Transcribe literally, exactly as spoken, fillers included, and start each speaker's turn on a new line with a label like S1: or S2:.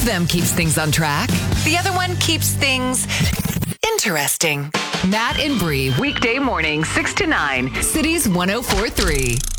S1: of them keeps things on track. The other one keeps things interesting. Matt and Bree, weekday morning, six to nine. Cities one oh four three.